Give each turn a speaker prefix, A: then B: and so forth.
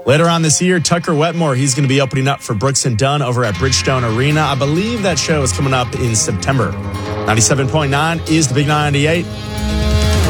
A: Later on this year, Tucker Wetmore, he's going to be opening up for Brooks and Dunn over at Bridgestone Arena. I believe that show is coming up in September. 97.9 is the Big 98.